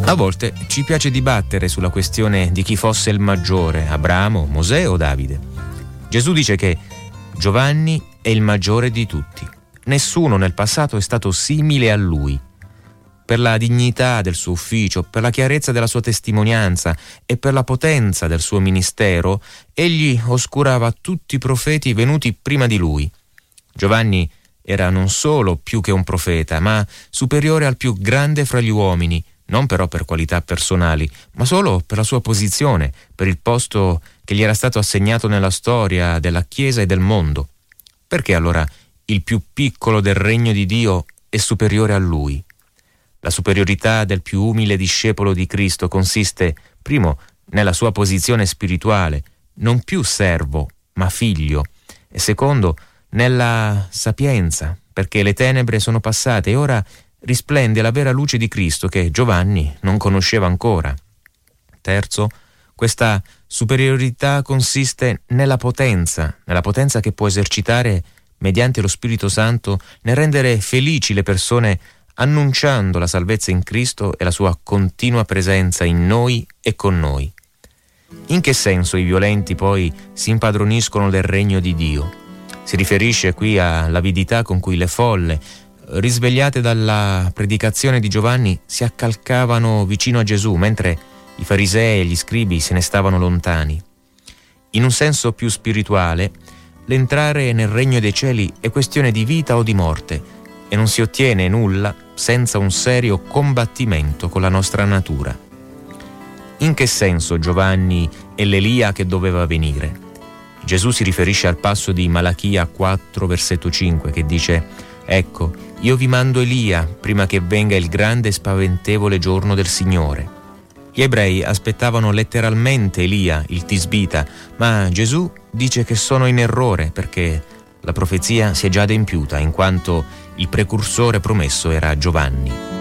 A volte ci piace dibattere sulla questione di chi fosse il maggiore, Abramo, Mosè o Davide. Gesù dice che Giovanni è il maggiore di tutti. Nessuno nel passato è stato simile a lui. Per la dignità del suo ufficio, per la chiarezza della sua testimonianza e per la potenza del suo ministero, egli oscurava tutti i profeti venuti prima di lui. Giovanni era non solo più che un profeta, ma superiore al più grande fra gli uomini, non però per qualità personali, ma solo per la sua posizione, per il posto che gli era stato assegnato nella storia della Chiesa e del mondo. Perché allora il più piccolo del regno di Dio è superiore a lui? La superiorità del più umile discepolo di Cristo consiste, primo, nella sua posizione spirituale, non più servo, ma figlio, e secondo, nella sapienza, perché le tenebre sono passate e ora risplende la vera luce di Cristo che Giovanni non conosceva ancora. Terzo, questa superiorità consiste nella potenza che può esercitare mediante lo Spirito Santo nel rendere felici le persone annunciando la salvezza in Cristo e la sua continua presenza in noi e con noi. In che senso i violenti poi si impadroniscono del regno di Dio? Si riferisce qui all'avidità con cui le folle, risvegliate dalla predicazione di Giovanni, si accalcavano vicino a Gesù, mentre i farisei e gli scribi se ne stavano lontani. In un senso più spirituale, l'entrare nel regno dei cieli è questione di vita o di morte, e non si ottiene nulla senza un serio combattimento con la nostra natura. In che senso Giovanni è l'Elia che doveva venire? Gesù si riferisce al passo di Malachia 4, versetto 5, che dice: «Ecco, io vi mando Elia prima che venga il grande e spaventevole giorno del Signore». Gli ebrei aspettavano letteralmente Elia, il tisbita, ma Gesù dice che sono in errore perché la profezia si è già adempiuta, in quanto il precursore promesso era Giovanni.